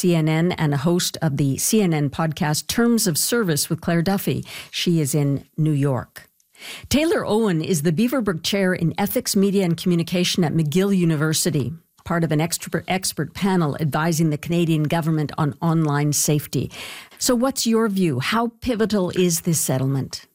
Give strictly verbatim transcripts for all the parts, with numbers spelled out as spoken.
C N N and a host of the C N N podcast Terms of Service with Claire Duffy. She is in New York. Taylor Owen is the Beaverbrook Chair in Ethics, Media and Communication at McGill University, part of an expert, expert panel advising the Canadian government on online safety. So what's your view? How pivotal is this settlement?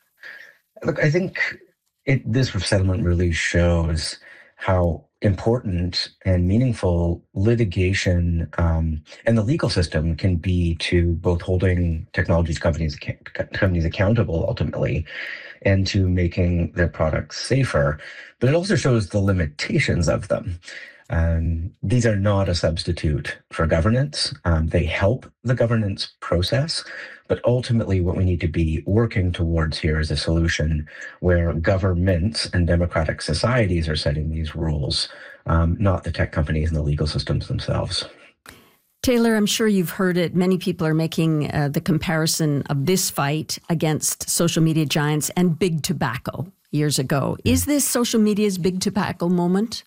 Look, I think it, this settlement really shows how important and meaningful litigation um, and the legal system can be to both holding technology companies, companies accountable ultimately and to making their products safer. But it also shows the limitations of them. Um, these are not a substitute for governance. Um, they help the governance process, but ultimately what we need to be working towards here is a solution where governments and democratic societies are setting these rules, um, not the tech companies and the legal systems themselves. Taylor, I'm sure you've heard it. Many people are making uh, the comparison of this fight against social media giants and big tobacco years ago. Yeah. Is this social media's big tobacco moment?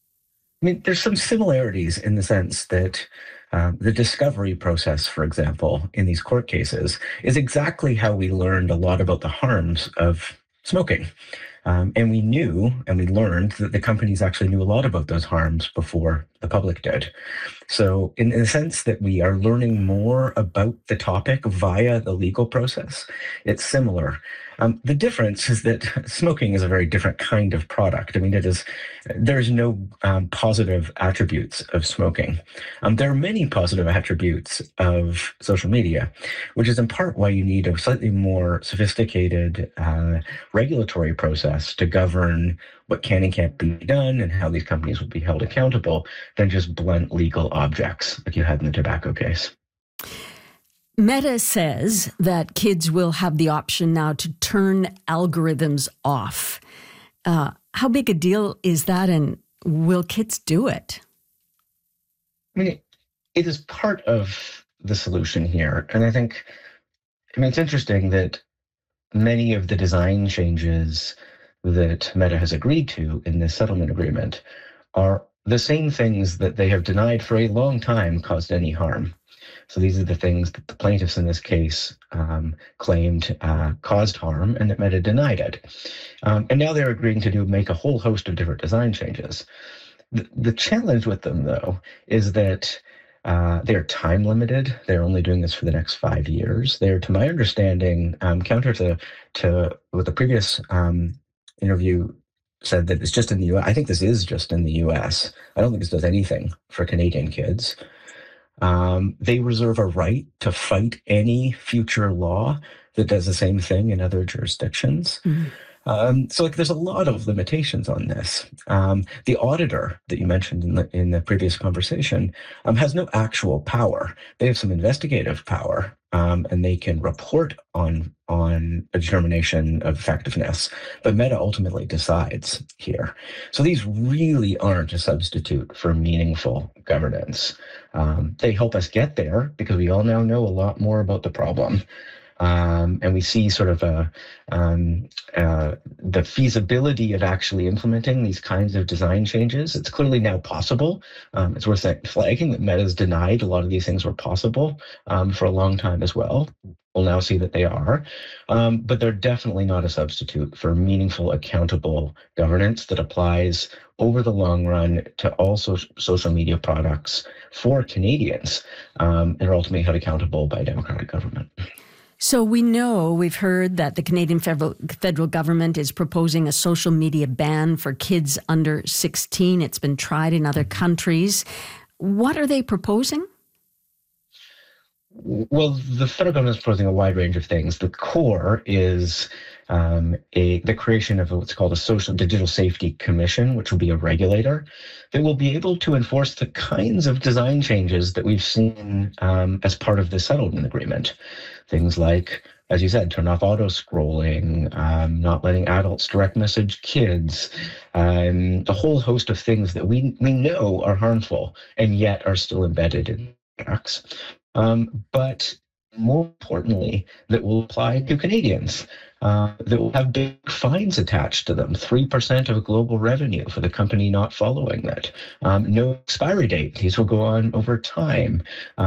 I mean, there's some similarities in the sense that um, the discovery process, for example, in these court cases, is exactly how we learned a lot about the harms of smoking. Um, and we knew and we learned that the companies actually knew a lot about those harms before the public did. So in, in the sense that we are learning more about the topic via the legal process, it's similar. Um, the difference is that smoking is a very different kind of product. I mean, it is, there's no um, positive attributes of smoking. Um, there are many positive attributes of social media, which is in part why you need a slightly more sophisticated uh, regulatory process to govern what can and can't be done and how these companies will be held accountable than just blunt legal objects like you had in the tobacco case. Meta says that kids will have the option now to turn algorithms off. Uh, how big a deal is that, and will kids do it? I mean, it, it is part of the solution here. And I think, I mean, it's interesting that many of the design changes that Meta has agreed to in this settlement agreement are the same things that they have denied for a long time caused any harm. So these are the things that the plaintiffs in this case um, claimed uh, caused harm and that Meta denied it. Um, and now they're agreeing to do make a whole host of different design changes. The, the challenge with them, though, is that uh, they're time limited. They're only doing this for the next five years. They're, to my understanding, um, counter to, to what the previous um, interview said that it's just in the U S. I think this is just in the U S. I don't think this does anything for Canadian kids. Um, they reserve a right to fight any future law that does the same thing in other jurisdictions. Mm-hmm. Um, so like, there's a lot of limitations on this. Um, the auditor that you mentioned in the, in the previous conversation um, has no actual power. They have some investigative power, um, and they can report on, on a determination of effectiveness, but Meta ultimately decides here. So these really aren't a substitute for meaningful governance. Um, they help us get there because we all now know a lot more about the problem. Um, and we see sort of a, um, uh, the feasibility of actually implementing these kinds of design changes. It's clearly now possible. Um, it's worth flagging that Meta's denied a lot of these things were possible um, for a long time as well. We'll now see that they are, um, but they're definitely not a substitute for meaningful, accountable governance that applies over the long run to all so- social media products for Canadians um, and are ultimately held accountable by a democratic government. So we know, we've heard that the Canadian federal, federal government is proposing a social media ban for kids under sixteen. It's been tried in other countries. What are they proposing? Well, the federal government is proposing a wide range of things. The core is um, a, the creation of what's called a social digital safety commission, which will be a regulator that will be able to enforce the kinds of design changes that we've seen um, as part of the settlement agreement. Things like, as you said, turn off auto scrolling, um, not letting adults direct message kids, um, a whole host of things that we we know are harmful and yet are still embedded in contracts. Um, but more importantly, that will apply to Canadians, uh, that will have big fines attached to them, three percent of global revenue for the company not following that. Um, no expiry date. These will go on over time.